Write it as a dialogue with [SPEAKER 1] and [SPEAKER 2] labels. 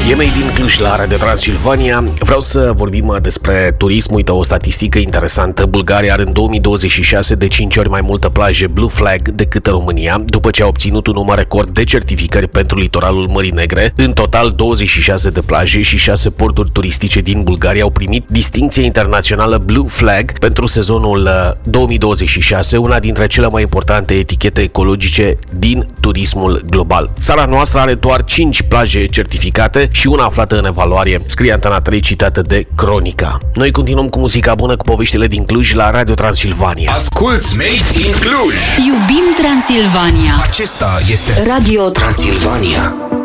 [SPEAKER 1] E Made in Cluj la Radio Transilvania. Vreau să vorbim despre turism. Uite, o statistică interesantă. Bulgaria are în 2026 de 5 ori mai multă plaje Blue Flag decât România, după ce a obținut un număr record de certificări pentru litoralul Mării Negre. În total, 26 de plaje și 6 porturi turistice din Bulgaria au primit distincția internațională Blue Flag pentru sezonul 2026, una dintre cele mai importante etichete ecologice din turismul global. Țara noastră are doar 5 plaje certificate și una aflată în evaluare, scrie Antena 3, citată de Cronica. Noi continuăm cu muzica bună, cu poveștile din Cluj la Radio Transilvania.
[SPEAKER 2] Asculți Made in Cluj!
[SPEAKER 3] Iubim Transilvania!
[SPEAKER 2] Acesta este Radio Transilvania.